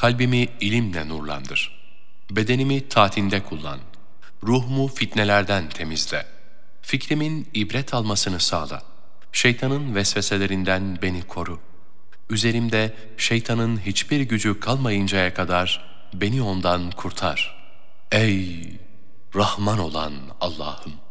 Kalbimi ilimle nurlandır. Bedenimi taatinde kullan. Ruhumu fitnelerden temizle. Fikrimin ibret almasını sağla. Şeytanın vesveselerinden beni koru. Üzerimde şeytanın hiçbir gücü kalmayıncaya kadar beni ondan kurtar. Ey Rahman olan Allah'ım!